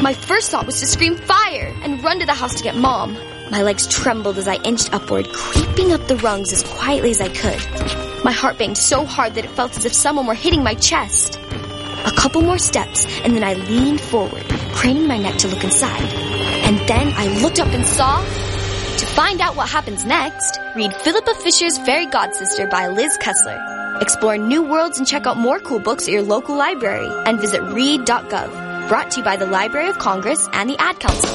My first thought was to scream fire and run to the house to get Mom. My legs trembled as I inched upward, creeping up the rungs as quietly as I could. My heart banged so hard that it felt as if someone were hitting my chest. A couple more steps, and then I leaned forward, craning my neck to look inside. And then I looked up and saw... To find out what happens next, read Philippa Fisher's Fairy Godsister by Liz Kessler. Explore new worlds and check out more cool books at your local library, and visit read.gov. Brought to you by the Library of Congress and the Ad Council.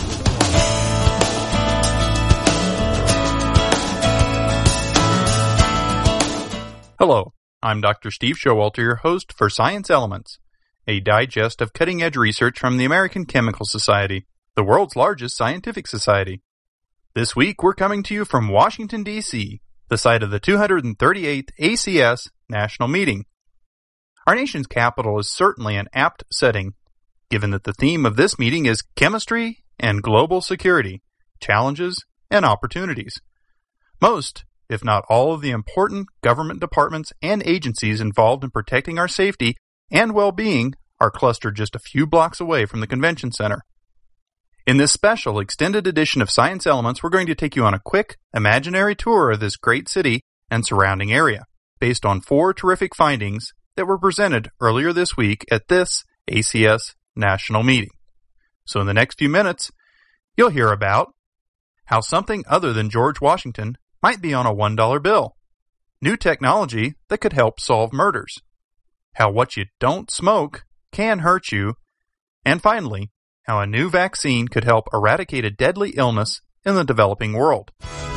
Hello, I'm Dr. Steve Showalter, your host for Science Elements, a digest of cutting-edge research from the American Chemical Society, the world's largest scientific society. This week, we're coming to you from Washington, D.C., the site of the 238th ACS National Meeting. Our nation's capital is certainly an apt setting, given that the theme of this meeting is chemistry and global security, challenges and opportunities. Most, if not all, of the important government departments and agencies involved in protecting our safety and well-being are clustered just a few blocks away from the convention center. In this special extended edition of Science Elements, we're going to take you on a quick, imaginary tour of this great city and surrounding area, based on 4 terrific findings that were presented earlier this week at this ACS National Meeting. So in the next few minutes, you'll hear about how something other than George Washington might be on a $1 bill, new technology that could help solve murders, how what you don't smoke can hurt you, and finally, how a new vaccine could help eradicate a deadly illness in the developing world.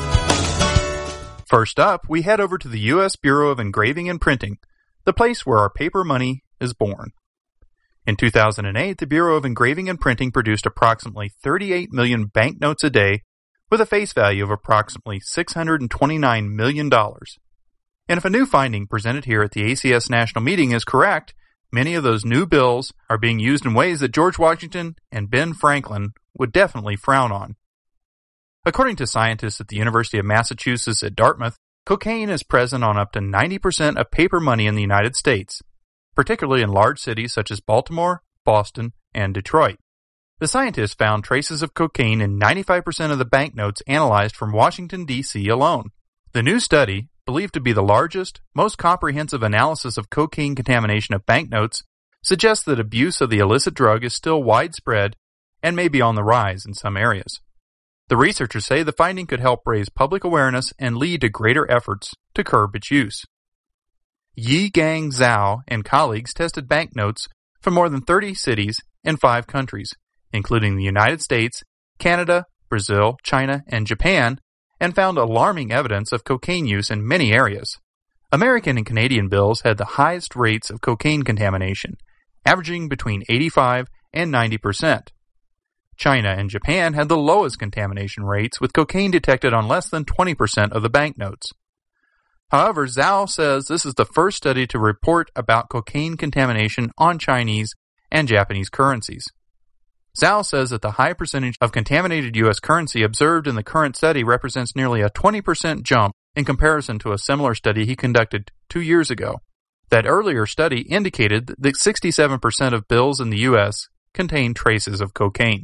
First up, we head over to the U.S. Bureau of Engraving and Printing, the place where our paper money is born. In 2008, the Bureau of Engraving and Printing produced approximately 38 million banknotes a day with a face value of approximately $629 million. And if a new finding presented here at the ACS National Meeting is correct, many of those new bills are being used in ways that George Washington and Ben Franklin would definitely frown on. According to scientists at the University of Massachusetts at Dartmouth, cocaine is present on up to 90% of paper money in the United States, particularly in large cities such as Baltimore, Boston, and Detroit. The scientists found traces of cocaine in 95% of the banknotes analyzed from Washington, D.C. alone. The new study, believed to be the largest, most comprehensive analysis of cocaine contamination of banknotes, suggests that abuse of the illicit drug is still widespread and may be on the rise in some areas. The researchers say the finding could help raise public awareness and lead to greater efforts to curb its use. Yi-Gang Zhao and colleagues tested banknotes from more than 30 cities in 5 countries, including the United States, Canada, Brazil, China, and Japan, and found alarming evidence of cocaine use in many areas. American and Canadian bills had the highest rates of cocaine contamination, averaging between 85 and 90%. China and Japan had the lowest contamination rates, with cocaine detected on less than 20% of the banknotes. However, Zhao says this is the first study to report about cocaine contamination on Chinese and Japanese currencies. Zhao says that the high percentage of contaminated U.S. currency observed in the current study represents nearly a 20% jump in comparison to a similar study he conducted 2 years ago. That earlier study indicated that 67% of bills in the U.S. contained traces of cocaine.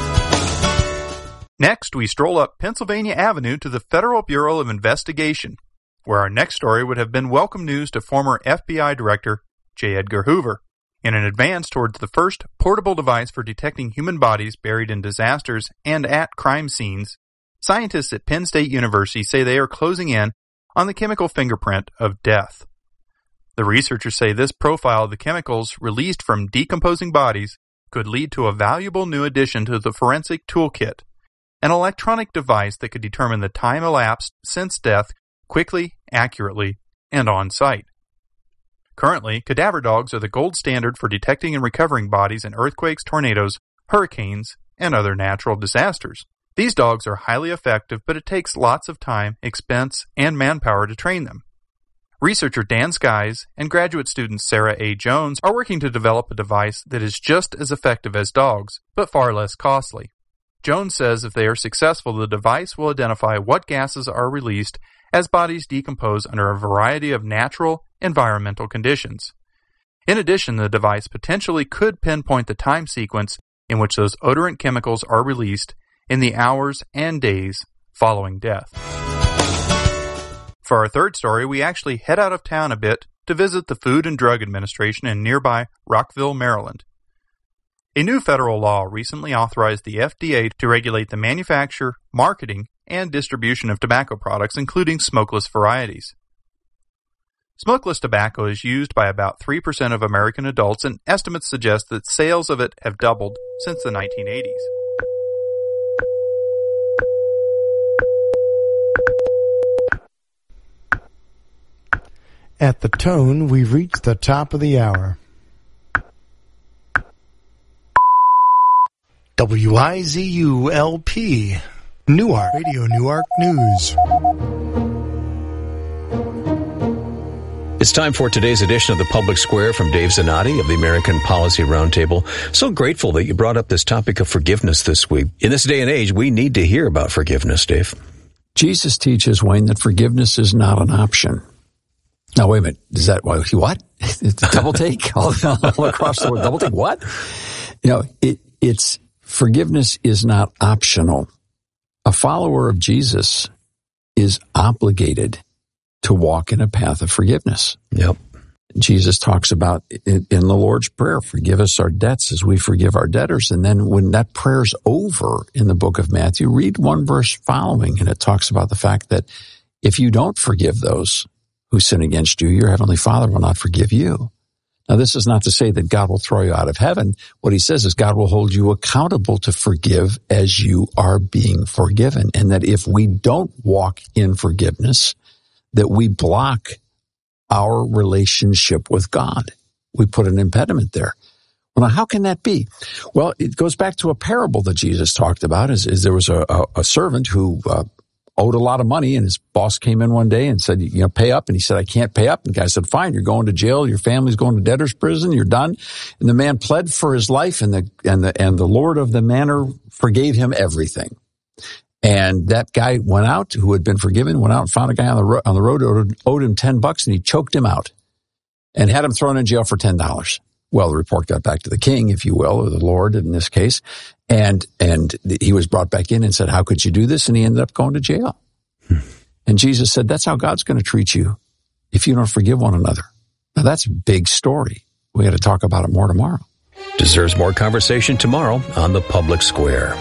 Next, we stroll up Pennsylvania Avenue to the Federal Bureau of Investigation, where our next story would have been welcome news to former FBI Director J. Edgar Hoover. In an advance towards the first portable device for detecting human bodies buried in disasters and at crime scenes, scientists at Penn State University say they are closing in on the chemical fingerprint of death. The researchers say this profile of the chemicals released from decomposing bodies could lead to a valuable new addition to the forensic toolkit, an electronic device that could determine the time elapsed since death quickly, accurately, and on site. Currently, cadaver dogs are the gold standard for detecting and recovering bodies in earthquakes, tornadoes, hurricanes, and other natural disasters. These dogs are highly effective, but it takes lots of time, expense, and manpower to train them. Researcher Dan Skies and graduate student Sarah A. Jones are working to develop a device that is just as effective as dogs, but far less costly. Jones says if they are successful, the device will identify what gases are released as bodies decompose under a variety of natural environmental conditions. In addition, the device potentially could pinpoint the time sequence in which those odorant chemicals are released in the hours and days following death. For our third story, we actually head out of town a bit to visit the Food and Drug Administration in nearby Rockville, Maryland. A new federal law recently authorized the FDA to regulate the manufacture, marketing, and distribution of tobacco products, including smokeless varieties. Smokeless tobacco is used by about 3% of American adults, and estimates suggest that sales of it have doubled since the 1980s. At the tone, we've reached the top of the hour. WIZU-LP, Newark, Radio Newark News. It's time for today's edition of the Public Square from Dave Zanotti of the American Policy Roundtable. So grateful that you brought up this topic of forgiveness this week. In this day and age, we need to hear about forgiveness, Dave. Jesus teaches, Wayne, that forgiveness is not an option. Now, wait a minute. Is that what? It's a double take all across the world. Double take what? It's forgiveness is not optional. A follower of Jesus is obligated to walk in a path of forgiveness. Yep. Jesus talks about in the Lord's Prayer, forgive us our debts as we forgive our debtors. And then when that prayer's over in the book of Matthew, read one verse following, and it talks about the fact that if you don't forgive those who sin against you, your heavenly Father will not forgive you. Now, this is not to say that God will throw you out of heaven. What he says is God will hold you accountable to forgive as you are being forgiven. And that if we don't walk in forgiveness, that we block our relationship with God. We put an impediment there. Well, now, how can that be? Well, it goes back to a parable that Jesus talked about. Is there was a servant who owed a lot of money, and his boss came in one day and said, pay up. And he said, I can't pay up. And the guy said, fine, you're going to jail. Your family's going to debtor's prison. You're done. And the man pled for his life, and the Lord of the manor forgave him everything. And that guy went out, who had been forgiven, went out and found a guy on the road who owed him $10, and he choked him out and had him thrown in jail for $10. Well, the report got back to the king, if you will, or the Lord in this case, and he was brought back in and said, how could you do this? And he ended up going to jail. And Jesus said, that's how God's going to treat you if you don't forgive one another. Now, that's a big story. We got to talk about it more tomorrow. Deserves more conversation tomorrow on the Public Square.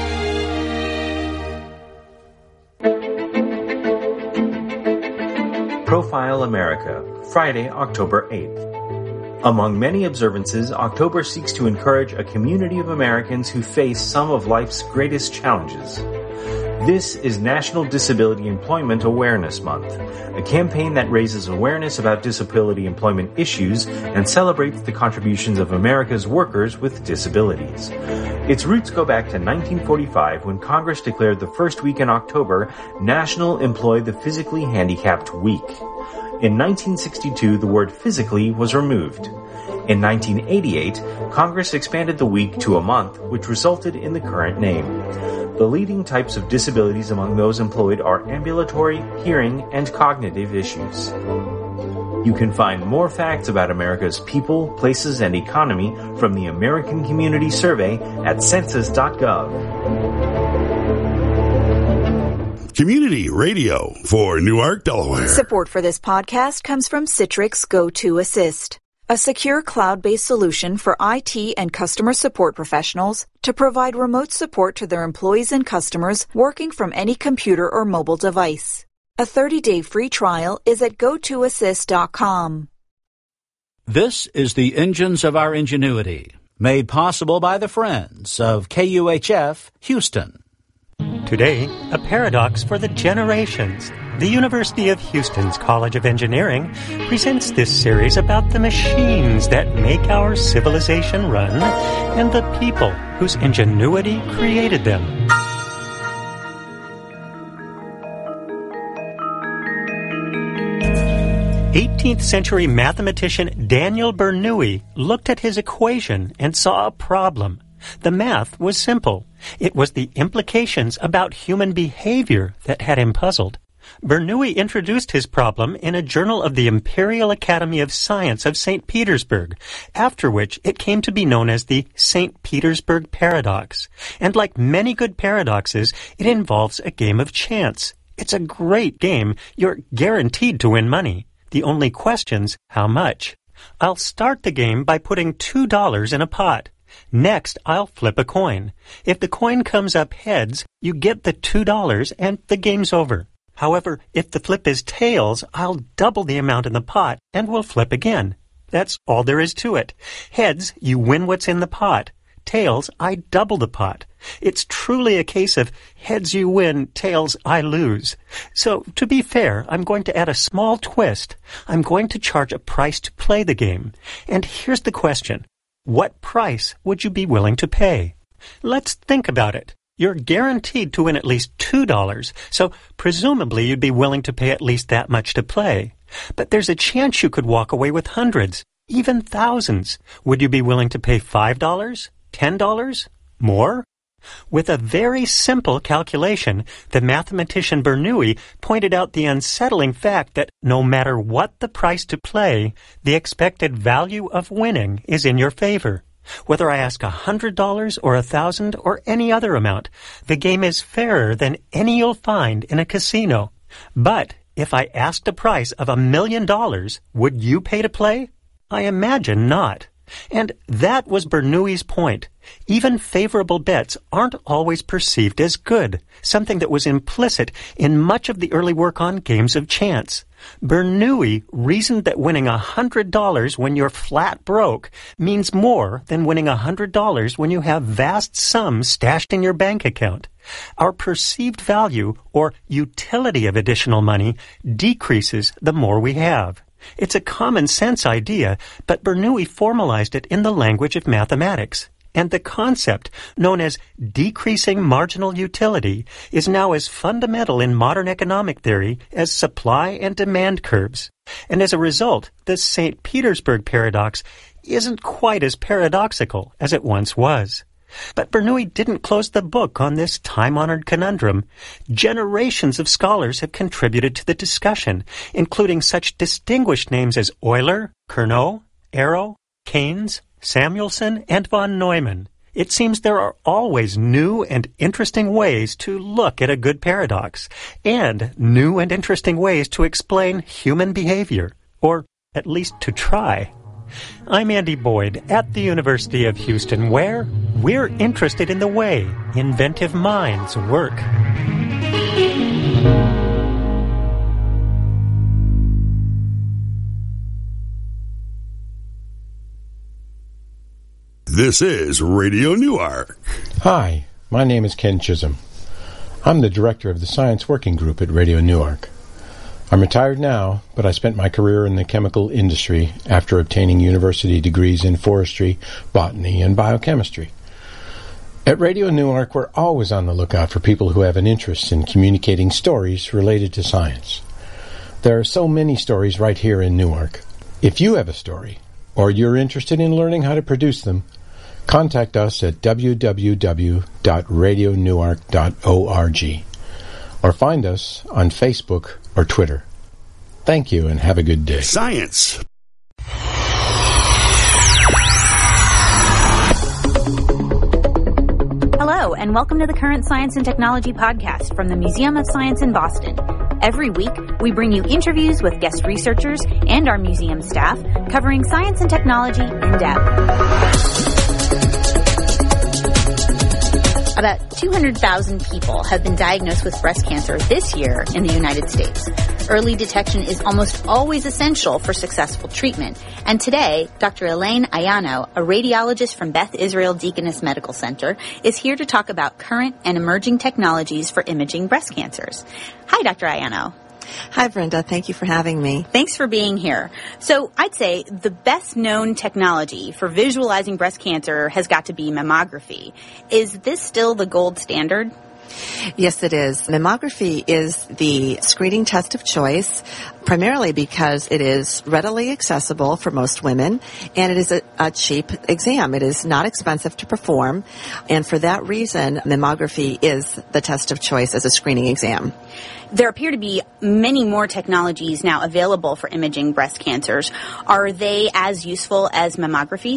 Profile America, Friday, October 8th. Among many observances, October seeks to encourage a community of Americans who face some of life's greatest challenges. This is National Disability Employment Awareness Month, a campaign that raises awareness about disability employment issues and celebrates the contributions of America's workers with disabilities. Its roots go back to 1945, when Congress declared the first week in October National Employ the Physically Handicapped Week. In 1962, the word physically was removed. In 1988, Congress expanded the week to a month, which resulted in the current name. The leading types of disabilities among those employed are ambulatory, hearing, and cognitive issues. You can find more facts about America's people, places, and economy from the American Community Survey at census.gov. Community radio for Newark, Delaware. Support for this podcast comes from Citrix Go2Assist, a secure cloud-based solution for IT and customer support professionals to provide remote support to their employees and customers working from any computer or mobile device. A 30-day free trial is at go2assist.com. This is the Engines of Our Ingenuity, made possible by the friends of KUHF Houston. Today, a paradox for the generations. The University of Houston's College of Engineering presents this series about the machines that make our civilization run and the people whose ingenuity created them. '18th-century mathematician Daniel Bernoulli looked at his equation and saw a problem. The math was simple. It was the implications about human behavior that had him puzzled. Bernoulli introduced his problem in a journal of the Imperial Academy of Science of St. Petersburg, after which it came to be known as the St. Petersburg paradox. And like many good paradoxes, it involves a game of chance. It's a great game. You're guaranteed to win money. The only question's how much. I'll start the game by putting $2 in a pot. Next, I'll flip a coin. If the coin comes up heads, you get the $2 and the game's over. However, if the flip is tails, I'll double the amount in the pot and we'll flip again. That's all there is to it. Heads, you win what's in the pot. Tails, I double the pot. It's truly a case of heads you win, tails I lose. So, to be fair, I'm going to add a small twist. I'm going to charge a price to play the game. And here's the question. What price would you be willing to pay? Let's think about it. You're guaranteed to win at least $2, so presumably you'd be willing to pay at least that much to play. But there's a chance you could walk away with hundreds, even thousands. Would you be willing to pay $5? $10? More? With a very simple calculation, the mathematician Bernoulli pointed out the unsettling fact that no matter what the price to play, the expected value of winning is in your favor. Whether I ask $100 or $1,000 or any other amount, the game is fairer than any you'll find in a casino. But if I asked a price of $1 million, would you pay to play? I imagine not. And that was Bernoulli's point. Even favorable bets aren't always perceived as good, something that was implicit in much of the early work on games of chance. Bernoulli reasoned that winning $100 when you're flat broke means more than winning $100 when you have vast sums stashed in your bank account. Our perceived value or utility of additional money decreases the more we have. It's a common sense idea, but Bernoulli formalized it in the language of mathematics. And the concept, known as decreasing marginal utility, is now as fundamental in modern economic theory as supply and demand curves. And as a result, the St. Petersburg paradox isn't quite as paradoxical as it once was. But Bernoulli didn't close the book on this time-honored conundrum. Generations of scholars have contributed to the discussion, including such distinguished names as Euler, Cournot, Arrow, Keynes, Samuelson, and von Neumann. It seems there are always new and interesting ways to look at a good paradox, and new and interesting ways to explain human behavior, or at least to try. I'm Andy Boyd at the University of Houston, where we're interested in the way inventive minds work. This is Radio Newark. Hi, my name is Ken Chisholm. I'm the director of the Science Working Group at Radio Newark. I'm retired now, but I spent my career in the chemical industry after obtaining university degrees in forestry, botany, and biochemistry. At Radio Newark, we're always on the lookout for people who have an interest in communicating stories related to science. There are so many stories right here in Newark. If you have a story, or you're interested in learning how to produce them, contact us at www.radionewark.org or find us on Facebook or Twitter. Thank you and have a good day. Science. Hello, and welcome to the Current Science and Technology podcast from the Museum of Science in Boston. Every week, we bring you interviews with guest researchers and our museum staff covering science and technology in depth. About 200,000 people have been diagnosed with breast cancer this year in the United States. Early detection is almost always essential for successful treatment. And today, Dr. Elaine Ayano, a radiologist from Beth Israel Deaconess Medical Center, is here to talk about current and emerging technologies for imaging breast cancers. Hi, Dr. Ayano. Hi, Brenda. Thank you for having me. Thanks for being here. So I'd say the best known technology for visualizing breast cancer has got to be mammography. Is this still the gold standard? Yes, it is. Mammography is the screening test of choice, primarily because it is readily accessible for most women, and it is a cheap exam. It is not expensive to perform, and for that reason, mammography is the test of choice as a screening exam. There appear to be many more technologies now available for imaging breast cancers. Are they as useful as mammography?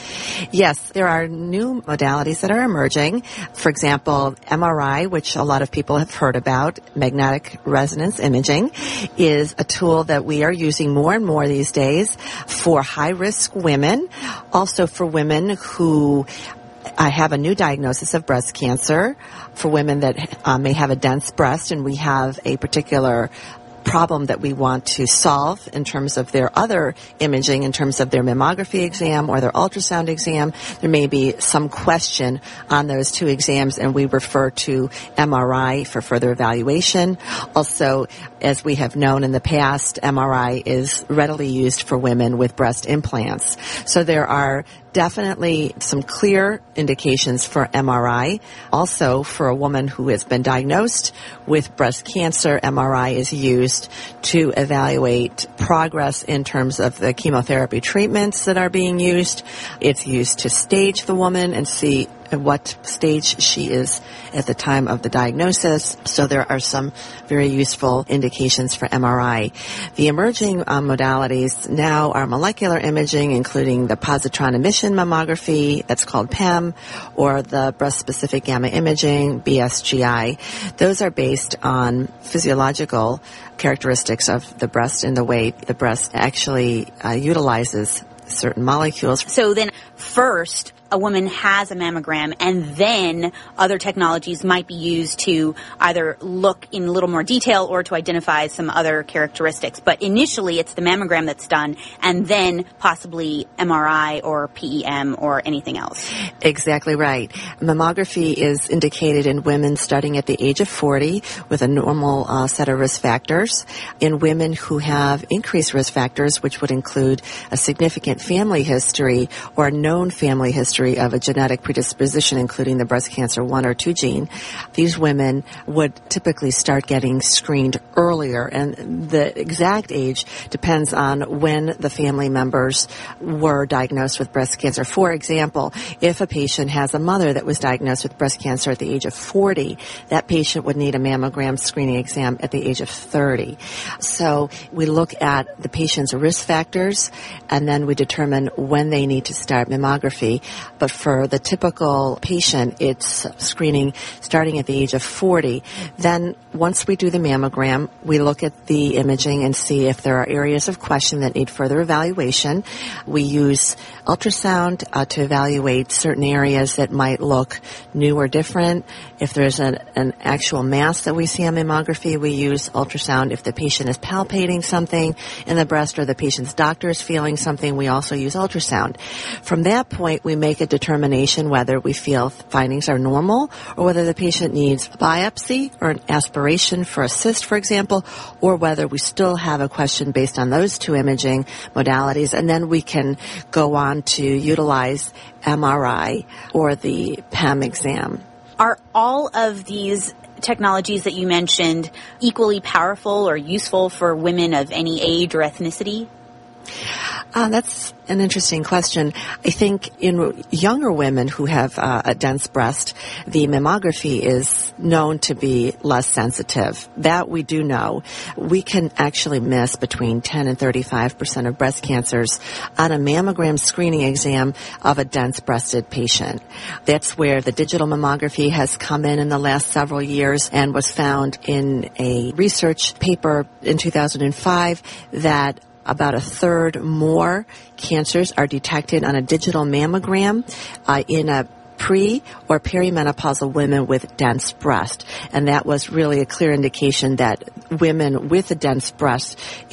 Yes, there are new modalities that are emerging. For example, MRI, which a lot of people have heard about, magnetic resonance imaging, is a tool that we are using more and more these days for high-risk women, also for women who have a new diagnosis of breast cancer, for women that may have a dense breast, and we have a particular problem that we want to solve in terms of their other imaging, in terms of their mammography exam or their ultrasound exam. There may be some question on those two exams, and we refer to MRI for further evaluation. Also, as we have known in the past, MRI is readily used for women with breast implants. So there are definitely some clear indications for MRI. Also, for a woman who has been diagnosed with breast cancer, MRI is used to evaluate progress in terms of the chemotherapy treatments that are being used. It's used to stage the woman and see at what stage she is at the time of the diagnosis. So there are some very useful indications for MRI. The emerging modalities now are molecular imaging, including the positron emission mammography, that's called PEM, or the breast-specific gamma imaging, BSGI. Those are based on physiological characteristics of the breast and the way the breast actually utilizes certain molecules. So then first, a woman has a mammogram, and then other technologies might be used to either look in a little more detail or to identify some other characteristics. But initially, it's the mammogram that's done, and then possibly MRI or PEM or anything else. Exactly right. Mammography is indicated in women starting at the age of 40 with a normal set of risk factors. In women who have increased risk factors, which would include a significant family history or a known family history of a genetic predisposition, including the breast cancer 1 or 2 gene, these women would typically start getting screened earlier. And the exact age depends on when the family members were diagnosed with breast cancer. For example, if a patient has a mother that was diagnosed with breast cancer at the age of 40, that patient would need a mammogram screening exam at the age of 30. So we look at the patient's risk factors, and then we determine when they need to start mammography. But for the typical patient, it's screening starting at the age of 40. Then once we do the mammogram, we look at the imaging and see if there are areas of question that need further evaluation. We use ultrasound to evaluate certain areas that might look new or different. If there's an actual mass that we see on mammography, we use ultrasound. If the patient is palpating something in the breast or the patient's doctor is feeling something, we also use ultrasound. From that point, we make a determination whether we feel findings are normal or whether the patient needs a biopsy or an aspiration for a cyst, for example, or whether we still have a question based on those two imaging modalities. And then we can go on to utilize MRI or the PEM exam. Are all of these technologies that you mentioned equally powerful or useful for women of any age or ethnicity? That's an interesting question. I think in younger women who have a dense breast, the mammography is known to be less sensitive. That we do know. We can actually miss between 10 and 35% of breast cancers on a mammogram screening exam of a dense-breasted patient. That's where the digital mammography has come in the last several years and was found in a research paper in 2005 that about a third more cancers are detected on a digital mammogram in a pre- or perimenopausal women with dense breast. And that was really a clear indication that women with a dense breast in a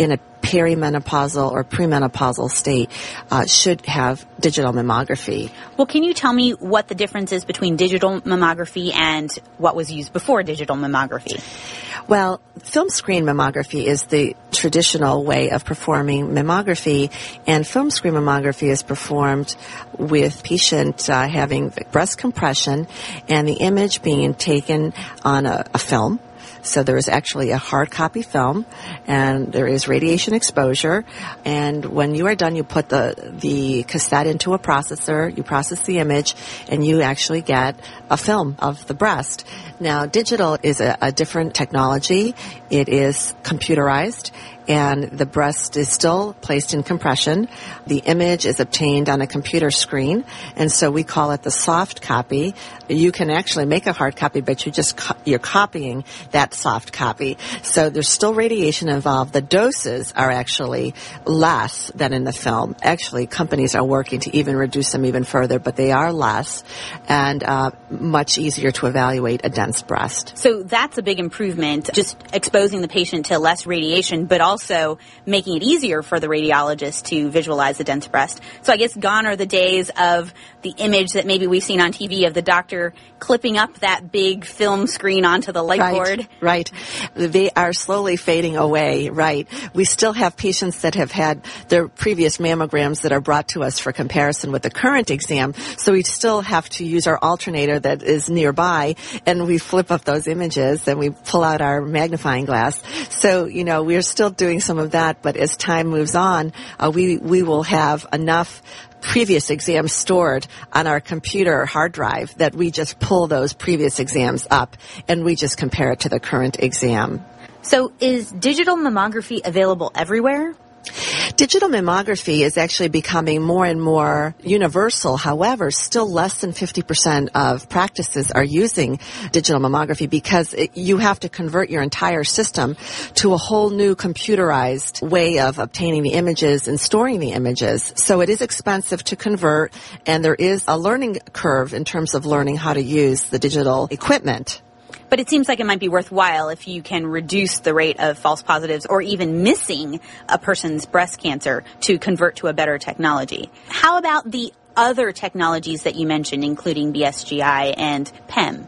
perimenopausal or premenopausal state should have digital mammography. Well, can you tell me what the difference is between digital mammography and what was used before digital mammography? Well, film screen mammography is the traditional way of performing mammography, and film screen mammography is performed with patient having breast compression and the image being taken on a film. So there is actually a hard copy film, and there is radiation exposure. And when you are done, you put the cassette into a processor, you process the image, and you actually get a film of the breast. Now, digital is a different technology. It is computerized, and the breast is still placed in compression. The image is obtained on a computer screen, and so we call it the soft copy. You can actually make a hard copy, but you're copying that soft copy. So there's still radiation involved. The doses are actually less than in the film. Actually, companies are working to even reduce them even further, but they are less and much easier to evaluate a dense breast. So that's a big improvement, just exposing the patient to less radiation, but also making it easier for the radiologist to visualize the dense breast. So I guess gone are the days of the image that maybe we've seen on TV of the doctor clipping up that big film screen onto the light board. Right. They are slowly fading away, right. We still have patients that have had their previous mammograms that are brought to us for comparison with the current exam, so we still have to use our alternator that is nearby, and we flip up those images, and we pull out our magnifying glass. So, we're still doing some of that, but as time moves on, we will have enough previous exams stored on our computer hard drive that we just pull those previous exams up and we just compare it to the current exam. So is digital mammography available everywhere? Digital mammography is actually becoming more and more universal. However, still less than 50% of practices are using digital mammography because you have to convert your entire system to a whole new computerized way of obtaining the images and storing the images. So it is expensive to convert, and there is a learning curve in terms of learning how to use the digital equipment. But it seems like it might be worthwhile if you can reduce the rate of false positives or even missing a person's breast cancer to convert to a better technology. How about the other technologies that you mentioned, including BSGI and PEM?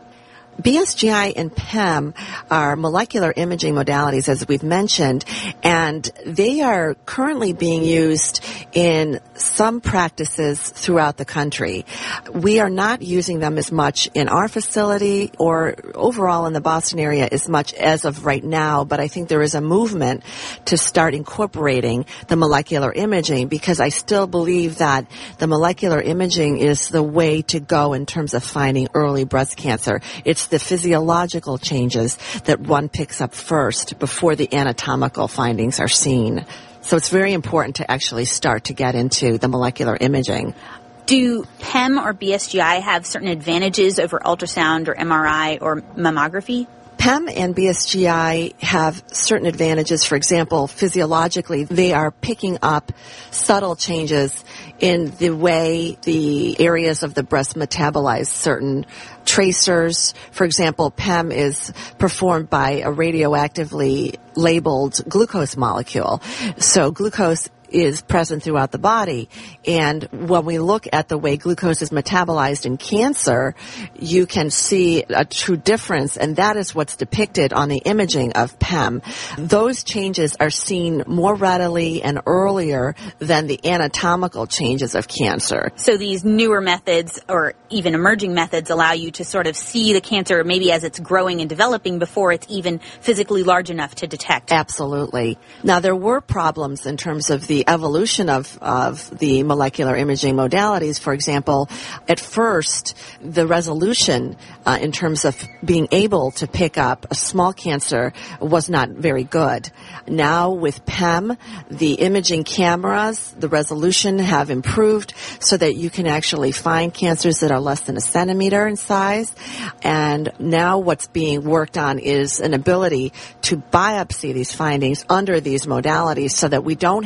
BSGI and PEM are molecular imaging modalities, as we've mentioned, and they are currently being used in some practices throughout the country. We are not using them as much in our facility or overall in the Boston area as much as of right now, but I think there is a movement to start incorporating the molecular imaging because I still believe that the molecular imaging is the way to go in terms of finding early breast cancer. It's the physiological changes that one picks up first before the anatomical findings are seen. So it's very important to actually start to get into the molecular imaging. Do PEM or BSGI have certain advantages over ultrasound or MRI or mammography? PEM and BSGI have certain advantages. For example, physiologically, they are picking up subtle changes in the way the areas of the breast metabolize certain tracers. For example, PEM is performed by a radioactively labeled glucose molecule. So glucose is present throughout the body. And when we look at the way glucose is metabolized in cancer, you can see a true difference, and that is what's depicted on the imaging of PEM. Those changes are seen more readily and earlier than the anatomical changes of cancer. So these newer methods or even emerging methods allow you to sort of see the cancer maybe as it's growing and developing before it's even physically large enough to detect. Absolutely. Now, there were problems in terms of the evolution of the molecular imaging modalities. For example, at first, the resolution in terms of being able to pick up a small cancer was not very good. Now, with PEM, the imaging cameras, the resolution have improved so that you can actually find cancers that are less than a centimeter in size. And now what's being worked on is an ability to biopsy these findings under these modalities so that we don't have to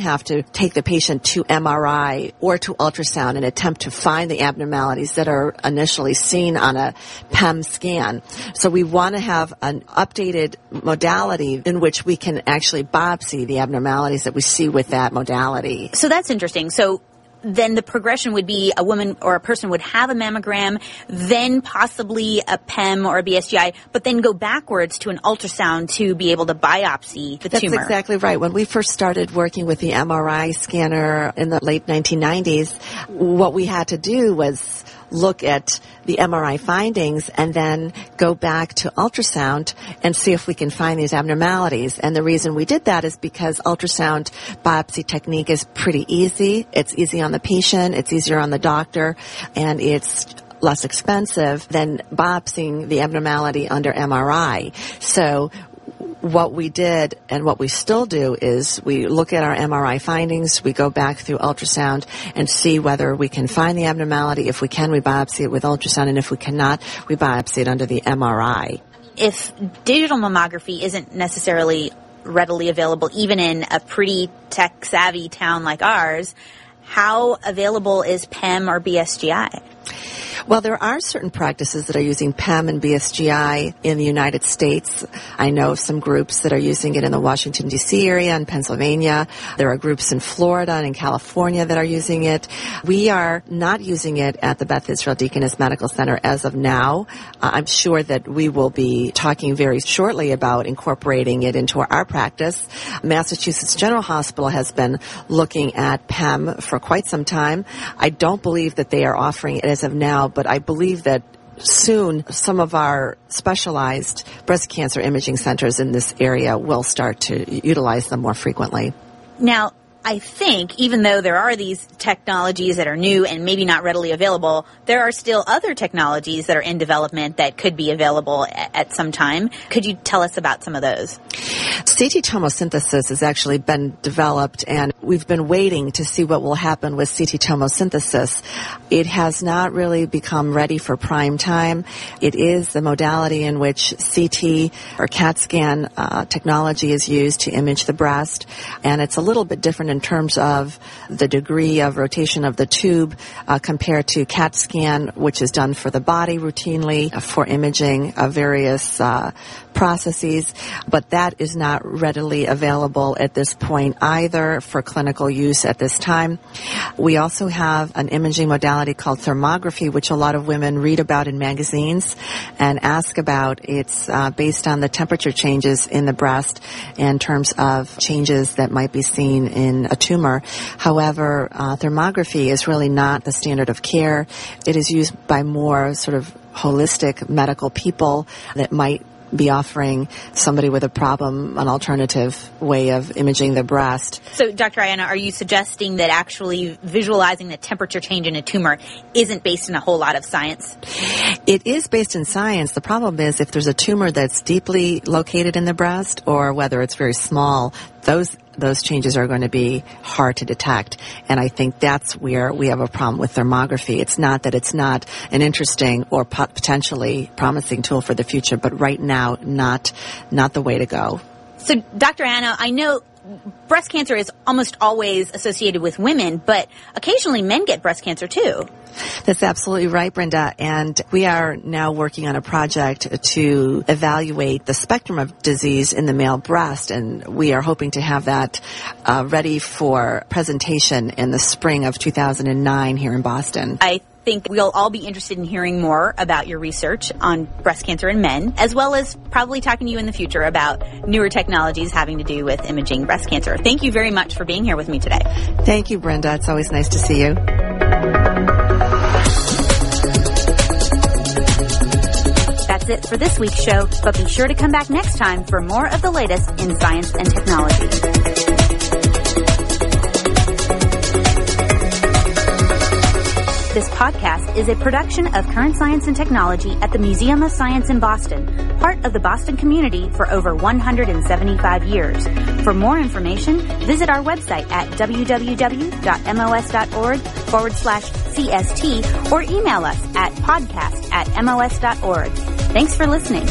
take the patient to MRI or to ultrasound and attempt to find the abnormalities that are initially seen on a PEM scan. So we want to have an updated modality in which we can actually biopsy the abnormalities that we see with that modality. So that's interesting. So then the progression would be a woman or a person would have a mammogram, then possibly a PEM or a BSGI, but then go backwards to an ultrasound to be able to biopsy the tumor. That's exactly right. When we first started working with the MRI scanner in the late 1990s, what we had to do was look at the MRI findings and then go back to ultrasound and see if we can find these abnormalities. And the reason we did that is because ultrasound biopsy technique is pretty easy. It's easy on the patient, it's easier on the doctor, and it's less expensive than biopsying the abnormality under MRI. So what we did and what we still do is we look at our MRI findings, we go back through ultrasound and see whether we can find the abnormality. If we can, we biopsy it with ultrasound, and if we cannot, we biopsy it under the MRI. If digital mammography isn't necessarily readily available, even in a pretty tech-savvy town like ours, how available is PEM or BSGI? Well, there are certain practices that are using PEM and BSGI in the United States. I know some groups that are using it in the Washington, D.C. area and Pennsylvania. There are groups in Florida and in California that are using it. We are not using it at the Beth Israel Deaconess Medical Center as of now. I'm sure that we will be talking very shortly about incorporating it into our practice. Massachusetts General Hospital has been looking at PEM for quite some time. I don't believe that they are offering it as of now, but I believe that soon some of our specialized breast cancer imaging centers in this area will start to utilize them more frequently. Now, I think even though there are these technologies that are new and maybe not readily available, there are still other technologies that are in development that could be available at some time. Could you tell us about some of those? CT tomosynthesis has actually been developed, and we've been waiting to see what will happen with CT tomosynthesis. It has not really become ready for prime time. It is the modality in which CT or CAT scan technology is used to image the breast, and it's a little bit different in terms of the degree of rotation of the tube compared to CAT scan, which is done for the body routinely for imaging of various processes, but that is not readily available at this point either for clinical use at this time. We also have an imaging modality called thermography, which a lot of women read about in magazines and ask about. It's based on the temperature changes in the breast in terms of changes that might be seen in a tumor. However, thermography is really not the standard of care. It is used by more sort of holistic medical people that might be offering somebody with a problem an alternative way of imaging the breast. So, Dr. Ayana, are you suggesting that actually visualizing the temperature change in a tumor isn't based in a whole lot of science? It is based in science. The problem is if there's a tumor that's deeply located in the breast or whether it's very small, those changes are going to be hard to detect. And I think that's where we have a problem with thermography. It's not that it's not an interesting or potentially promising tool for the future, but right now, not the way to go. So, Dr. Ayana, I know breast cancer is almost always associated with women, but occasionally men get breast cancer too. That's absolutely right, Brenda. And we are now working on a project to evaluate the spectrum of disease in the male breast, and we are hoping to have that ready for presentation in the spring of 2009 here in Boston. I think we'll all be interested in hearing more about your research on breast cancer in men, as well as probably talking to you in the future about newer technologies having to do with imaging breast cancer. Thank you very much for being here with me today. Thank you, Brenda. It's always nice to see you. That's it for this week's show, but be sure to come back next time for more of the latest in science and technology. This podcast is a production of Current Science and Technology at the Museum of Science in Boston, part of the Boston community for over 175 years. For more information, visit our website at www.mos.org/CST or email us at podcast@mos.org. Thanks for listening.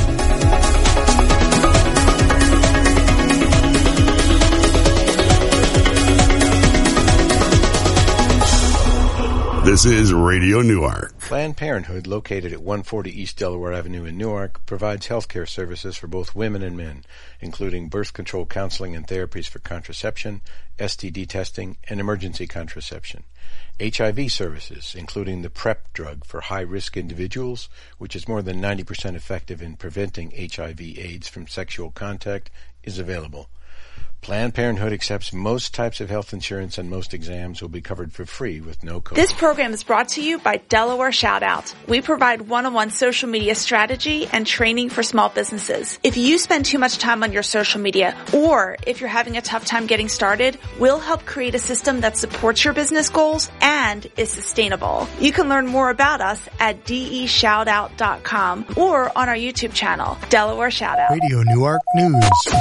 This is Radio Newark. Planned Parenthood, located at 140 East Delaware Avenue in Newark, provides health care services for both women and men, including birth control counseling and therapies for contraception, STD testing, and emergency contraception. HIV services, including the PrEP drug for high-risk individuals, which is more than 90% effective in preventing HIV/AIDS from sexual contact, is available. Planned Parenthood accepts most types of health insurance, and most exams will be covered for free with no copay. This program is brought to you by Delaware Shoutout. We provide one-on-one social media strategy and training for small businesses. If you spend too much time on your social media, or if you're having a tough time getting started, we'll help create a system that supports your business goals and is sustainable. You can learn more about us at deshoutout.com or on our YouTube channel, Delaware Shoutout. Radio Newark News.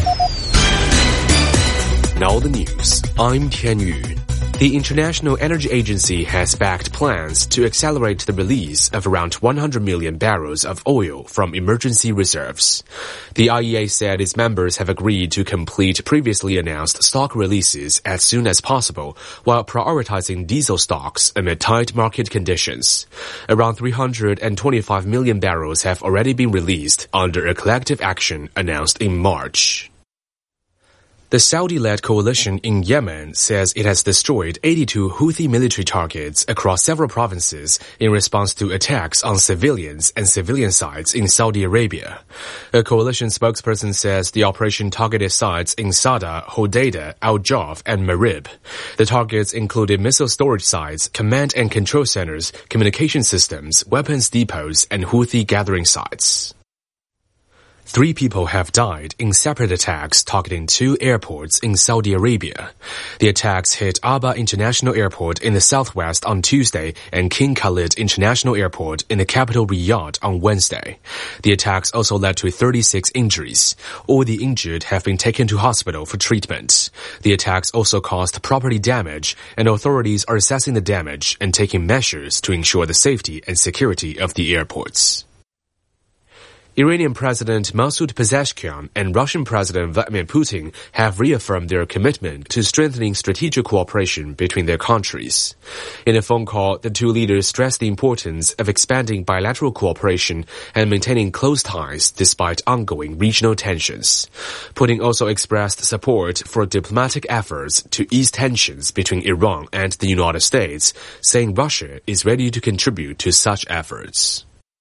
Now the news. I'm Tian Yu. The International Energy Agency has backed plans to accelerate the release of around 100 million barrels of oil from emergency reserves. The IEA said its members have agreed to complete previously announced stock releases as soon as possible, while prioritizing diesel stocks amid tight market conditions. Around 325 million barrels have already been released under a collective action announced in March. The Saudi-led coalition in Yemen says it has destroyed 82 Houthi military targets across several provinces in response to attacks on civilians and civilian sites in Saudi Arabia. A coalition spokesperson says the operation targeted sites in Sada, Hodeidah, Al-Jawf, and Marib. The targets included missile storage sites, command and control centers, communication systems, weapons depots, and Houthi gathering sites. 3 people have died in separate attacks targeting 2 airports in Saudi Arabia. The attacks hit Aba International Airport in the southwest on Tuesday and King Khalid International Airport in the capital Riyadh on Wednesday. The attacks also led to 36 injuries. All the injured have been taken to hospital for treatment. The attacks also caused property damage, and authorities are assessing the damage and taking measures to ensure the safety and security of the airports. Iranian President Masoud Pezeshkian and Russian President Vladimir Putin have reaffirmed their commitment to strengthening strategic cooperation between their countries. In a phone call, the two leaders stressed the importance of expanding bilateral cooperation and maintaining close ties despite ongoing regional tensions. Putin also expressed support for diplomatic efforts to ease tensions between Iran and the United States, saying Russia is ready to contribute to such efforts.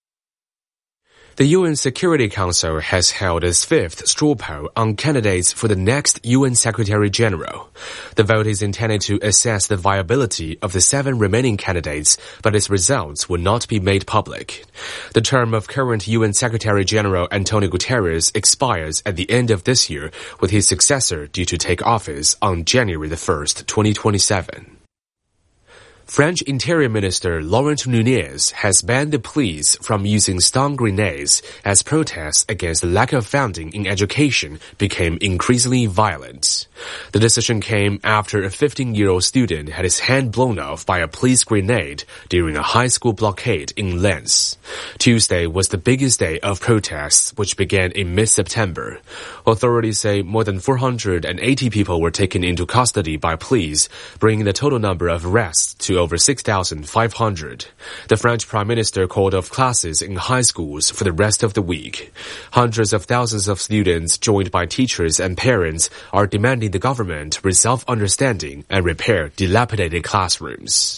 The UN Security Council has held its 5th straw poll on candidates for the next UN Secretary-General. The vote is intended to assess the viability of the 7 remaining candidates, but its results will not be made public. The term of current UN Secretary-General Antonio Guterres expires at the end of this year, with his successor due to take office on January 1st, 2027. French Interior Minister Laurent Nunez has banned the police from using stun grenades as protests against the lack of funding in education became increasingly violent. The decision came after a 15-year-old student had his hand blown off by a police grenade during a high school blockade in Lens. Tuesday was the biggest day of protests, which began in mid-September. Authorities say more than 480 people were taken into custody by police, bringing the total number of arrests to over 6,500. The French Prime Minister called off classes in high schools for the rest of the week. Hundreds of thousands of students, joined by teachers and parents, are demanding the government resolve understanding and repair dilapidated classrooms.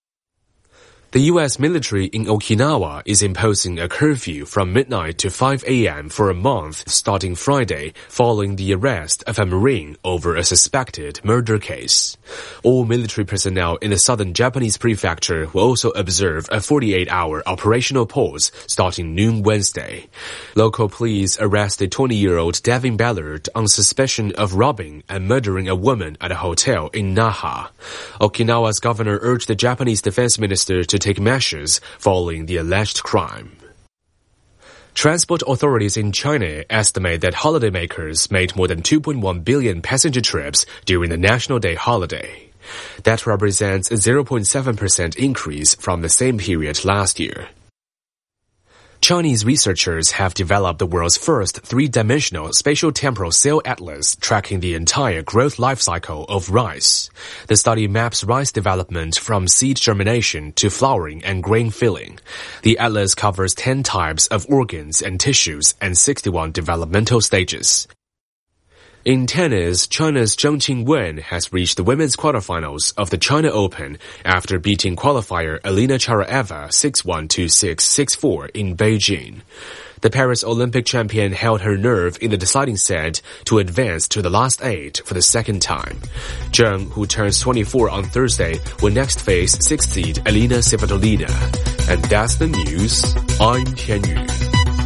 The U.S. military in Okinawa is imposing a curfew from midnight to 5 a.m. for a month starting Friday, following the arrest of a Marine over a suspected murder case. All military personnel in the southern Japanese prefecture will also observe a 48-hour operational pause starting noon Wednesday. Local police arrested 20-year-old Devin Ballard on suspicion of robbing and murdering a woman at a hotel in Naha. Okinawa's governor urged the Japanese defense minister to take measures following the alleged crime. Transport authorities in China estimate that holidaymakers made more than 2.1 billion passenger trips during the National Day holiday. That represents a 0.7% increase from the same period last year. Chinese researchers have developed the world's first three-dimensional spatial-temporal cell atlas tracking the entire growth life cycle of rice. The study maps rice development from seed germination to flowering and grain filling. The atlas covers 10 types of organs and tissues and 61 developmental stages. In tennis, China's Zheng Qinwen has reached the women's quarterfinals of the China Open after beating qualifier Elena Charaeva 6-1, 2-6, 6-4 in Beijing. The Paris Olympic champion held her nerve in the deciding set to advance to the last 8 for the second time. Zheng, who turns 24 on Thursday, will next face 6th seed Elena Svitolina. And that's the news. I'm Tian Yu.